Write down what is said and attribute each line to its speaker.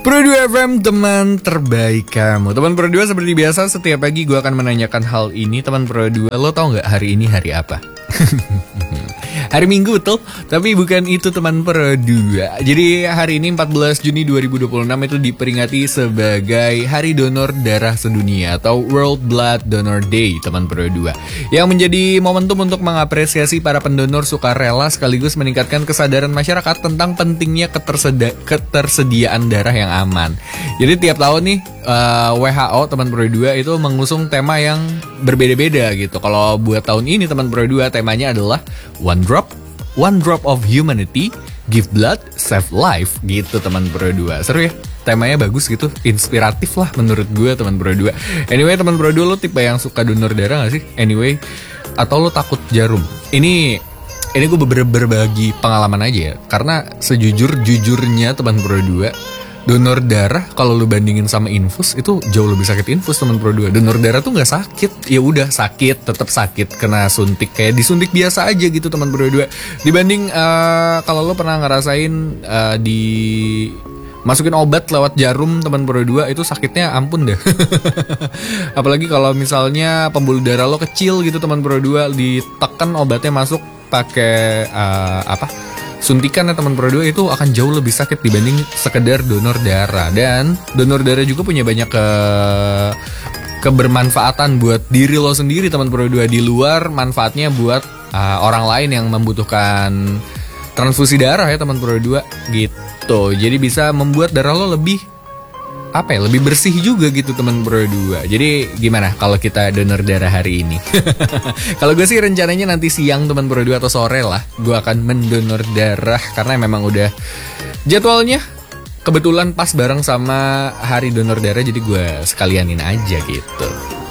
Speaker 1: Pro 2 FM, teman terbaik kamu. Teman Pro 2, seperti biasa setiap pagi gue akan menanyakan hal ini. Teman Pro 2, lo tau gak hari ini hari apa? Hari Minggu betul, tapi bukan itu teman Pro 2. Jadi hari ini 14 Juni 2026 itu diperingati sebagai Hari Donor Darah Sedunia atau World Blood Donor Day teman Pro 2. Yang menjadi momentum untuk mengapresiasi para pendonor sukarela sekaligus meningkatkan kesadaran masyarakat tentang pentingnya ketersediaan darah yang aman. Jadi tiap tahun nih WHO teman Pro 2 itu mengusung tema yang berbeda-beda gitu. Kalau buat tahun ini teman Pro 2 temanya adalah One drop of humanity, give blood, save life gitu teman Pro 2. Seru ya? Temanya bagus gitu, inspiratif lah menurut gue teman Pro 2. Anyway teman Pro 2, lo tipe yang suka donor darah gak sih? Anyway, atau lo takut jarum? Ini gue berbagi pengalaman aja ya. Karena sejujurnya teman Pro 2, donor darah kalau lu bandingin sama infus itu jauh lebih sakit infus teman Pro 2. Donor darah tuh nggak sakit, ya udah sakit, tetap sakit kena suntik kayak disuntik biasa aja gitu teman Pro 2. Dibanding kalau lu pernah ngerasain masukin obat lewat jarum teman Pro 2 itu sakitnya ampun deh. Apalagi kalau misalnya pembuluh darah lo kecil gitu teman Pro 2, ditekan obatnya masuk pakai suntikan ya teman Pro 2 itu akan jauh lebih sakit dibanding sekedar donor darah. Dan donor darah juga punya banyak kebermanfaatan buat diri lo sendiri teman Pro 2. Di luar manfaatnya buat orang lain yang membutuhkan transfusi darah ya teman Pro 2 gitu. Jadi bisa membuat darah lo lebih lebih bersih juga gitu teman Pro 2. Jadi gimana kalau kita donor darah hari ini? Kalau gue sih rencananya nanti siang teman Pro 2 atau sore lah gue akan mendonor darah karena memang udah jadwalnya kebetulan pas bareng sama hari donor darah, jadi gue sekalianin aja gitu.